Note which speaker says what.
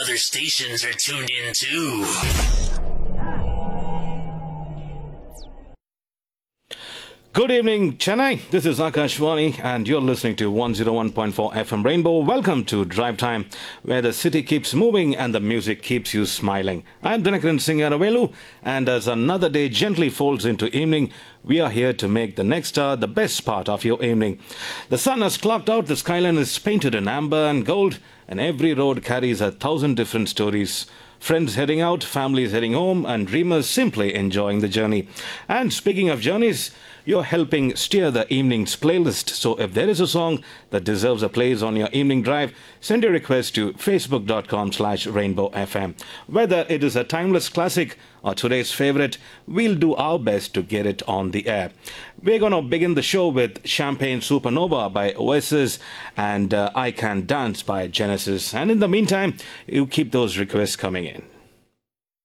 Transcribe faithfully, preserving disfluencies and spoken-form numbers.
Speaker 1: other stations are tuned in too.
Speaker 2: Good evening, Chennai. This is Akashwani, and you're listening to one oh one point four F M Rainbow. Welcome to Drive Time, where the city keeps moving and the music keeps you smiling. I'm Dinakaran Singh Aravelu, and as another day gently folds into evening, we are here to make the next hour the best part of your evening. The sun has clocked out, the skyline is painted in amber and gold, and every road carries a thousand different stories. Friends heading out, families heading home, and dreamers simply enjoying the journey. And speaking of journeys, you're helping steer the evening's playlist. So if there is a song that deserves a place on your evening drive, send your request to facebook.com slash rainbow FM. Whether it is a timeless classic or today's favorite, we'll do our best to get it on the air. We're going to begin the show with Champagne Supernova by Oasis and uh, I Can Dance by Genesis. And in the meantime, you keep those requests coming in.